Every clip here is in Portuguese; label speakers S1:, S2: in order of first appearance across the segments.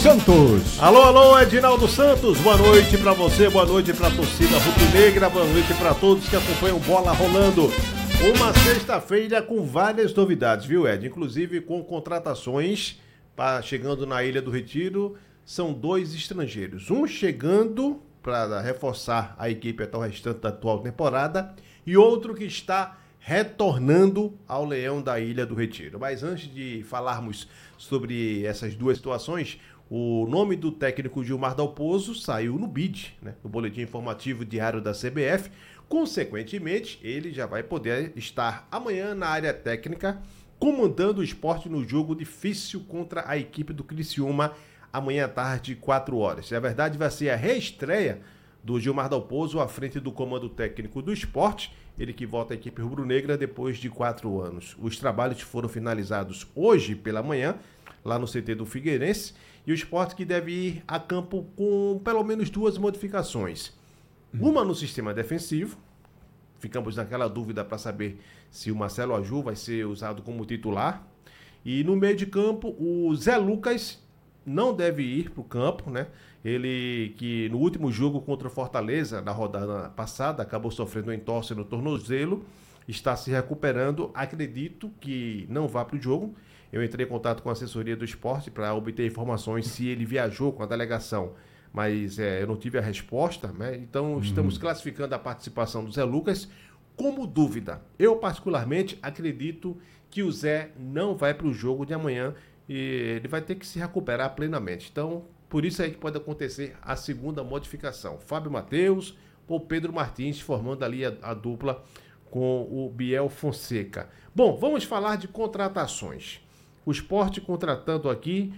S1: Santos.
S2: Alô, alô, Edinaldo Santos. Boa noite pra você, boa noite pra torcida rubro-negra, boa noite pra todos que acompanham Bola Rolando. Uma sexta-feira com várias novidades, viu, Ed? Inclusive com contratações chegando na Ilha do Retiro. São 2 estrangeiros. Um chegando para reforçar a equipe até o restante da atual temporada e outro que está retornando ao Leão da Ilha do Retiro. Mas antes de falarmos sobre essas 2 situações, o nome do técnico Gilmar Dalpozo saiu no BID, né, no Boletim Informativo Diário da CBF. Consequentemente, ele já vai poder estar amanhã na área técnica, comandando o Sport no jogo difícil contra a equipe do Criciúma, amanhã à tarde, 4 horas. Na verdade, vai ser a reestreia do Gilmar Dalpozo à frente do comando técnico do Sport, ele que volta à equipe rubro-negra depois de 4 anos. Os trabalhos foram finalizados hoje pela manhã, lá no CT do Figueirense, e o Sport que deve ir a campo com pelo menos 2 modificações. Uma no sistema defensivo, ficamos naquela dúvida para saber se o Marcelo Aju vai ser usado como titular, e no meio de campo o Zé Lucas não deve ir para o campo, né? Ele que no último jogo contra o Fortaleza, na rodada passada, acabou sofrendo um entorse no tornozelo, está se recuperando, acredito que não vá para o jogo. Eu entrei em contato com a assessoria do Sport para obter informações se ele viajou com a delegação, mas eu não tive a resposta, né? Então estamos classificando a participação do Zé Lucas como dúvida. Eu particularmente acredito que o Zé não vai para o jogo de amanhã e ele vai ter que se recuperar plenamente. Então, por isso aí que pode acontecer a segunda modificação. Fábio Matheus ou Pedro Martins formando ali a dupla com o Biel Fonseca. Bom, vamos falar de contratações. O Sport contratando aqui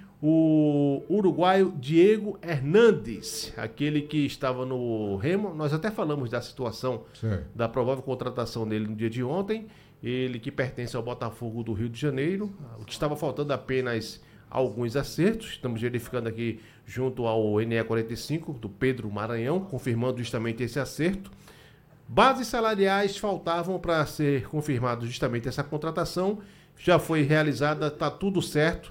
S2: o uruguaio Diego Hernandes, aquele que estava no Remo. Nós até falamos da situação da provável contratação dele no dia de ontem. Ele que pertence ao Botafogo do Rio de Janeiro. O que estava faltando apenas alguns acertos. Estamos verificando aqui junto ao NE45 do Pedro Maranhão, confirmando justamente esse acerto. Bases salariais faltavam para ser confirmado justamente essa contratação. Já foi realizada, está tudo certo.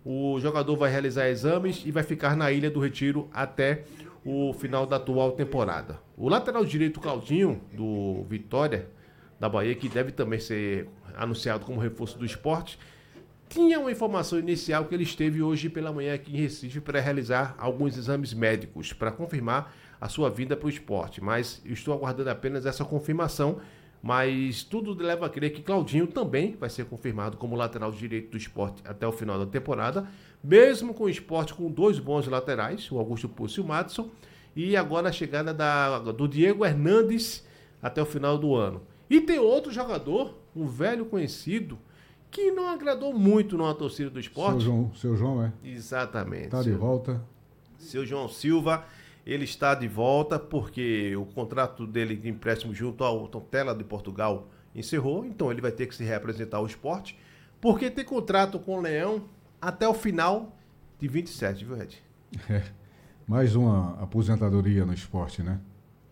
S2: O jogador vai realizar exames e vai ficar na Ilha do Retiro até o final da atual temporada. O lateral direito Claudinho, do Vitória, da Bahia, que deve também ser anunciado como reforço do Sport, tinha uma informação inicial que ele esteve hoje pela manhã aqui em Recife para realizar alguns exames médicos para confirmar a sua vinda para o Sport, mas eu estou aguardando apenas essa confirmação, mas tudo leva a crer que Claudinho também vai ser confirmado como lateral direito do Sport até o final da temporada, mesmo com o Sport com 2 bons laterais, o Augusto Pucci e o Madison, e agora a chegada do Diego Hernandes até o final do ano. E tem outro jogador, um velho conhecido, que não agradou muito numa torcida do Sport.
S1: Seu João, é?
S2: Exatamente.
S1: Está de volta.
S2: Seu João Silva, ele está de volta porque o contrato dele de empréstimo junto ao Tondela de Portugal encerrou, então ele vai ter que se reapresentar ao Sport, porque tem contrato com o Leão até o final de 27, viu, Ed?
S1: Mais uma aposentadoria no Sport, né?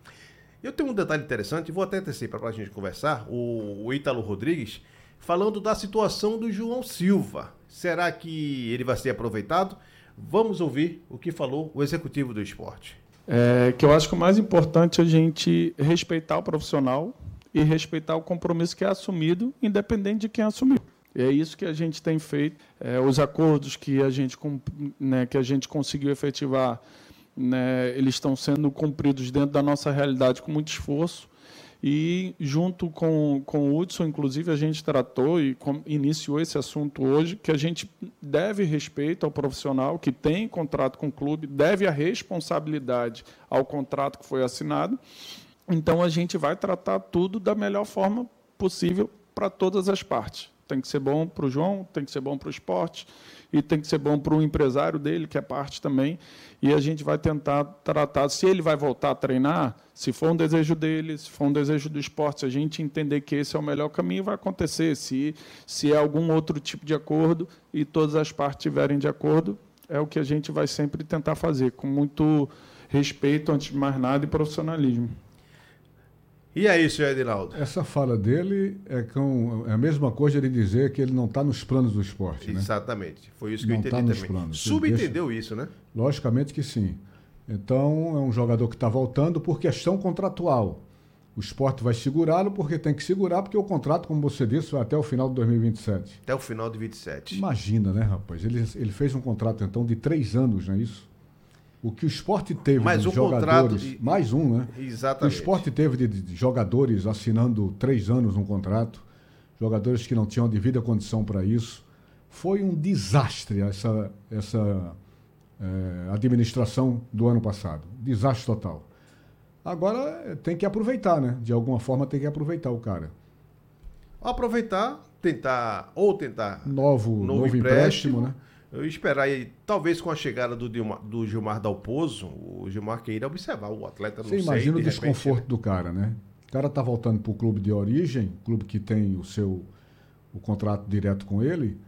S2: Eu tenho um detalhe interessante, vou até tecer para a gente conversar, o Ítalo Rodrigues, falando da situação do João Silva. Será que ele vai ser aproveitado? Vamos ouvir o que falou o executivo do Sport.
S3: Que eu acho que o mais importante é a gente respeitar o profissional e respeitar o compromisso que é assumido, independente de quem assumiu. É isso que a gente tem feito. Os acordos que a gente conseguiu efetivar, né, eles estão sendo cumpridos dentro da nossa realidade com muito esforço. E, junto com o Hudson, inclusive, a gente tratou e iniciou esse assunto hoje, que a gente deve respeito ao profissional que tem contrato com o clube, deve a responsabilidade ao contrato que foi assinado. Então, a gente vai tratar tudo da melhor forma possível para todas as partes. Tem que ser bom para o João, tem que ser bom para o esporte e tem que ser bom para o empresário dele, que é parte também. E a gente vai tentar tratar, se ele vai voltar a treinar, se for um desejo dele, se for um desejo do esporte, se a gente entender que esse é o melhor caminho, vai acontecer. Se é algum outro tipo de acordo e todas as partes estiverem de acordo, é o que a gente vai sempre tentar fazer, com muito respeito, antes de mais nada, e profissionalismo.
S2: E aí, senhor Edinaldo?
S1: Essa fala dele é a mesma coisa de dizer que ele não está nos planos do esporte, né?
S2: Exatamente. Foi isso que eu
S1: Não
S2: entendi
S1: tá nos
S2: também.
S1: planos.
S2: Subentendeu isso, né?
S1: Logicamente que sim. Então, é um jogador que está voltando por questão contratual. O esporte vai segurá-lo porque tem que segurar, porque o contrato, como você disse, vai até o final de 2027.
S2: Até o final de 27.
S1: Imagina, né, rapaz? Ele fez um contrato, então, de 3 anos, não é isso? O que o esporte teve
S2: Mais
S1: de
S2: um
S1: jogadores...
S2: contrato
S1: Mais um, né?
S2: Exatamente.
S1: O que o esporte teve de jogadores assinando 3 anos um contrato, jogadores que não tinham devida condição para isso. Foi um desastre essa administração do ano passado. Desastre total. Agora tem que aproveitar, né? De alguma forma tem que aproveitar o cara.
S2: Aproveitar, tentar
S1: Novo empréstimo, né?
S2: Eu esperar aí, talvez com a chegada do Gilmar Dalpozo, o Gilmar queira observar o atleta, não sei.
S1: Você imagina o
S2: de repente,
S1: desconforto
S2: né?
S1: do cara, né? O cara tá voltando pro clube de origem, clube que tem o contrato direto com ele,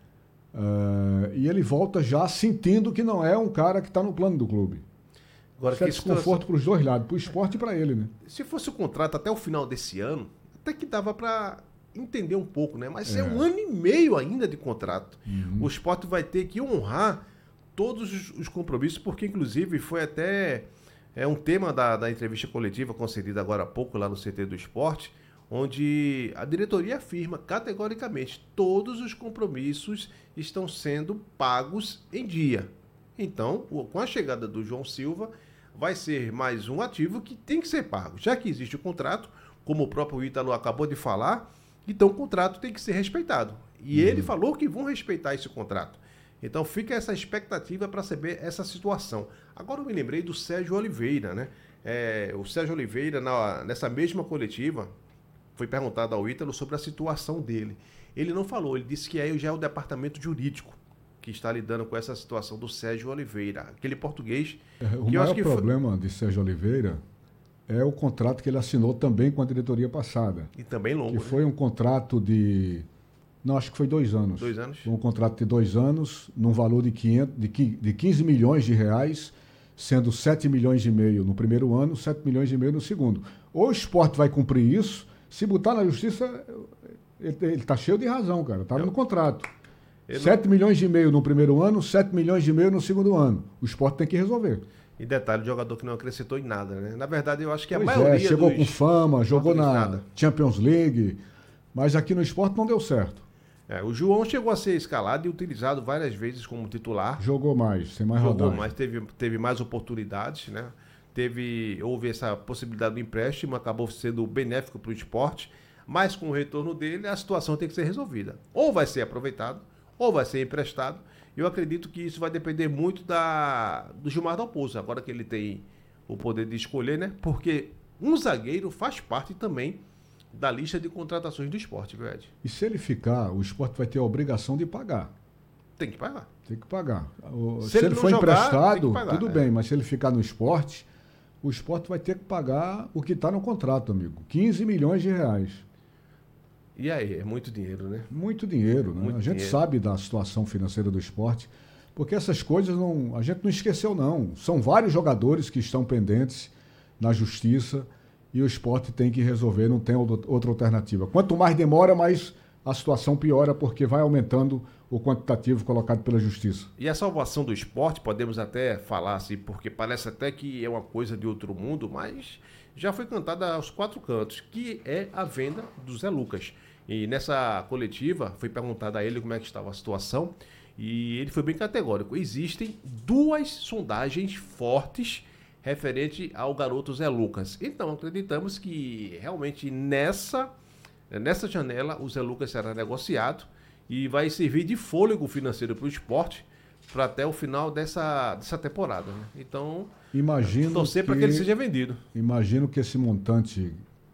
S1: e ele volta já sentindo que não é um cara que está no plano do clube.
S2: Agora,
S1: Isso é desconforto para os dois lados, para o esporte e para ele, né?
S2: Se fosse o contrato até o final desse ano, até que dava para entender um pouco, né? Mas é 1 ano e meio ainda de contrato. O esporte vai ter que honrar todos os compromissos, porque inclusive foi até um tema da entrevista coletiva concedida agora há pouco lá no CT do Esporte, onde a diretoria afirma categoricamente todos os compromissos estão sendo pagos em dia. Então, com a chegada do João Silva, vai ser mais um ativo que tem que ser pago. Já que existe o contrato, como o próprio Ítalo acabou de falar, então o contrato tem que ser respeitado. E ele falou que vão respeitar esse contrato. Então fica essa expectativa para saber essa situação. Agora eu me lembrei do Sérgio Oliveira, né? O Sérgio Oliveira, nessa mesma coletiva, foi perguntado ao Ítalo sobre a situação dele. Ele não falou, ele disse que aí já é o departamento jurídico que está lidando com essa situação do Sérgio Oliveira, aquele português.
S1: O maior problema de Sérgio Oliveira é o contrato que ele assinou também com a diretoria passada.
S2: E também longo.
S1: Que foi um contrato de... Não, acho que foi 2 anos.
S2: 2 anos?
S1: Foi um contrato de 2 anos, num valor de 15 milhões de reais, sendo 7 milhões e meio no primeiro ano, 7 milhões e meio no segundo. Ou o esporte vai cumprir isso, se botar na justiça, ele está cheio de razão, cara. Está no contrato. 7 milhões e meio no primeiro ano, 7 milhões e meio no segundo ano. O esporte tem que resolver.
S2: E detalhe, o jogador que não acrescentou em nada, né? Na verdade, eu acho que a
S1: Pois
S2: maioria
S1: chegou com fama, jogou na
S2: nada.
S1: Champions League, mas aqui no esporte não deu certo.
S2: O João chegou a ser escalado e utilizado várias vezes como titular.
S1: Jogou mais, sem mais
S2: Jogou
S1: rodagem.
S2: mais, teve mais oportunidades, né? Houve essa possibilidade do empréstimo, acabou sendo benéfico para o esporte, mas com o retorno dele, a situação tem que ser resolvida. Ou vai ser aproveitado, ou vai ser emprestado. Eu acredito que isso vai depender muito do Gilmar Dalpozo, agora que ele tem o poder de escolher, né? Porque um zagueiro faz parte também da lista de contratações do esporte, viu, Ed?
S1: E se ele ficar, o esporte vai ter a obrigação de pagar.
S2: Tem que pagar.
S1: Tem que pagar.
S2: Se
S1: Se
S2: ele
S1: ele
S2: não
S1: for
S2: jogar,
S1: emprestado,
S2: tem que pagar,
S1: tudo bem, mas se ele ficar no esporte, o esporte vai ter que pagar o que está no contrato, amigo. 15 milhões de reais.
S2: E aí, é muito dinheiro, né?
S1: Muito dinheiro, né?
S2: Muito
S1: A gente
S2: dinheiro.
S1: sabe da situação financeira do esporte, porque essas coisas a gente não esqueceu, não. São vários jogadores que estão pendentes na justiça e o esporte tem que resolver, não tem outra alternativa. Quanto mais demora, mais a situação piora, porque vai aumentando o quantitativo colocado pela justiça.
S2: E a salvação do esporte, podemos até falar assim, porque parece até que é uma coisa de outro mundo, mas já foi cantada aos 4 cantos, que é a venda do Zé Lucas. E nessa coletiva foi perguntado a ele como é que estava a situação e ele foi bem categórico. Existem 2 sondagens fortes referente ao garoto Zé Lucas. Então acreditamos que realmente nessa janela o Zé Lucas será negociado e vai servir de fôlego financeiro para o esporte para até o final dessa temporada, né? Então, torcer para que ele seja vendido.
S1: Imagino que esse montante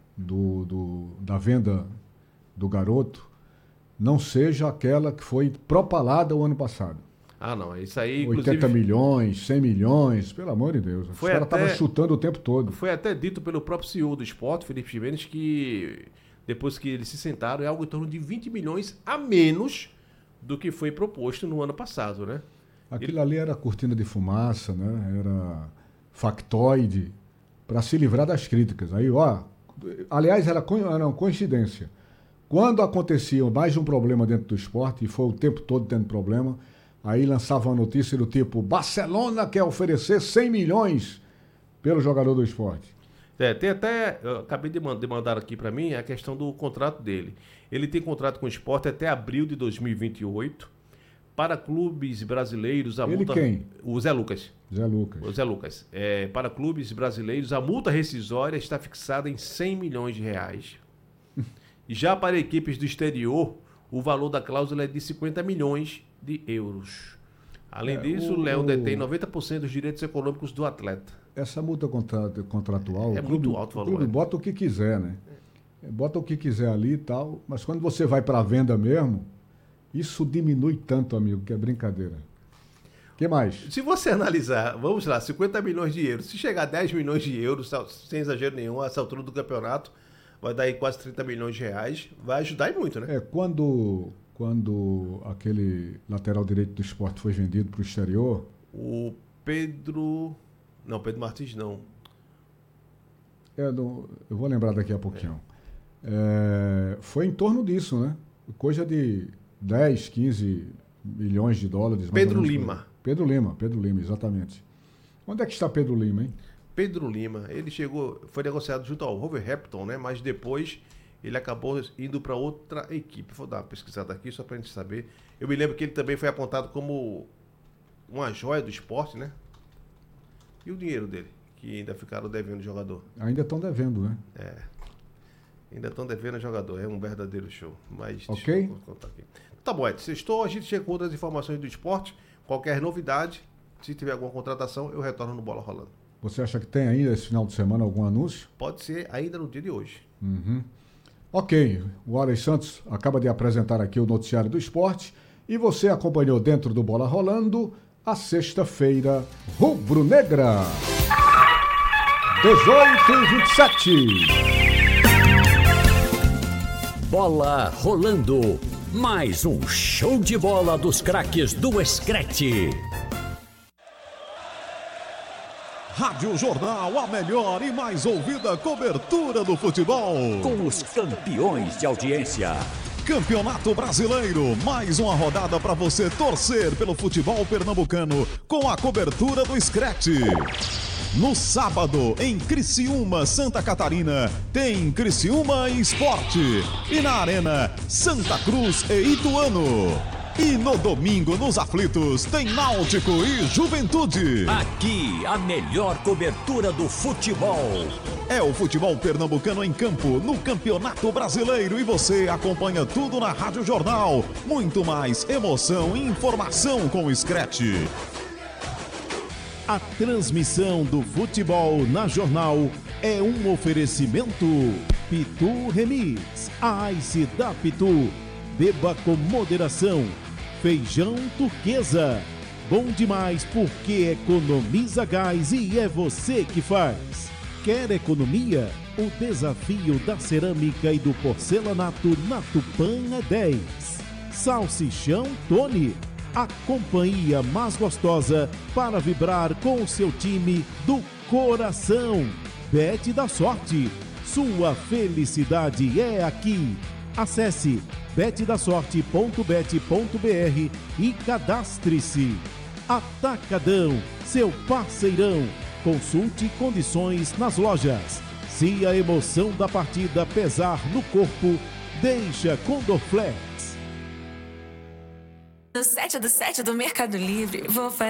S1: da venda do garoto não seja aquela que foi propalada o ano passado.
S2: Ah, não, isso aí, inclusive...
S1: 80 milhões, 100 milhões, pelo amor de Deus. Os caras estavam chutando o tempo todo.
S2: Foi até dito pelo próprio CEO do esporte, Felipe Ximenes, que depois que eles se sentaram, é algo em torno de 20 milhões a menos do que foi proposto no ano passado, né?
S1: Aquilo ali era cortina de fumaça, né? Era factoide, para se livrar das críticas. Aí, Aliás, era uma coincidência. Quando acontecia mais de um problema dentro do esporte, e foi o tempo todo tendo problema, aí lançava uma notícia do tipo: Barcelona quer oferecer 100 milhões pelo jogador do esporte.
S2: Tem até, eu acabei de mandar aqui para mim a questão do contrato dele. Ele tem contrato com o esporte até abril de 2028. Para clubes brasileiros, a multa...
S1: Quem?
S2: O Zé Lucas.
S1: O
S2: Zé Lucas. Para clubes brasileiros, a multa rescisória está fixada em 100 milhões de reais. Já para equipes do exterior, o valor da cláusula é de 50 milhões de euros. Além disso, o Leão detém 90% dos direitos econômicos do atleta.
S1: Essa multa contratual...
S2: É muito alto o valor.
S1: O clube bota o que quiser, né? Bota o que quiser ali e tal, mas quando você vai para a venda mesmo, isso diminui tanto, amigo, que é brincadeira. O que mais?
S2: Se você analisar, vamos lá, 50 milhões de euros, se chegar a 10 milhões de euros, sem exagero nenhum, a essa altura do campeonato, vai dar aí quase 30 milhões de reais, vai ajudar e muito, né?
S1: Quando aquele lateral direito do esporte foi vendido para o exterior...
S2: O Pedro... Não, Pedro Martins não.
S1: Eu vou lembrar daqui a pouquinho. Foi em torno disso, né? Coisa de 10, 15 milhões de dólares.
S2: Pedro Lima.
S1: Pedro Lima, exatamente. Onde é que está Pedro Lima, hein?
S2: Pedro Lima, ele foi negociado junto ao Wolverhampton, né? Mas depois ele acabou indo para outra equipe. Vou dar uma pesquisada aqui só para a gente saber. Eu me lembro que ele também foi apontado como uma joia do esporte, né? E o dinheiro dele, que ainda ficaram devendo o jogador?
S1: Ainda estão devendo, né?
S2: Ainda estão devendo o jogador. É um verdadeiro show. Mas
S1: ok.
S2: Deixa eu contar aqui. Tá bom, Ed. Sextou, a gente chega com outras informações do esporte. Qualquer novidade, se tiver alguma contratação, eu retorno no Bola Rolando.
S1: Você acha que tem ainda esse final de semana algum anúncio?
S2: Pode ser ainda no dia de hoje.
S1: Uhum. Ok. O Alex Santos acaba de apresentar aqui o noticiário do esporte e você acompanhou dentro do Bola Rolando a sexta-feira rubro-negra. 18h27.
S4: Bola rolando. Mais um show de bola dos craques do Screte.
S5: Rádio Jornal, a melhor e mais ouvida cobertura do futebol.
S4: Com os campeões de audiência.
S5: Campeonato Brasileiro, mais uma rodada para você torcer pelo futebol pernambucano com a cobertura do Screte. No sábado, em Criciúma, Santa Catarina, tem Criciúma Esporte. E na Arena, Santa Cruz e Ituano. E no domingo, nos aflitos, tem Náutico e Juventude.
S4: Aqui, a melhor cobertura do futebol.
S5: É o futebol pernambucano em campo, no Campeonato Brasileiro. E você acompanha tudo na Rádio Jornal. Muito mais emoção e informação com o Screte. A transmissão do futebol na Jornal é um oferecimento Pitu Remis, a Ice da Pitu. Beba com moderação. Feijão Turquesa. Bom demais porque economiza gás e é você que faz. Quer economia? O desafio da cerâmica e do porcelanato na Tupã é 10. Salsichão Tony. A companhia mais gostosa para vibrar com o seu time do coração. Bet da Sorte. Sua felicidade é aqui. Acesse betdasorte.bet.br e cadastre-se. Atacadão, seu parceirão. Consulte condições nas lojas. Se a emoção da partida pesar no corpo, deixa com Dorflex.
S6: Do 7 do Mercado Livre, vou fazer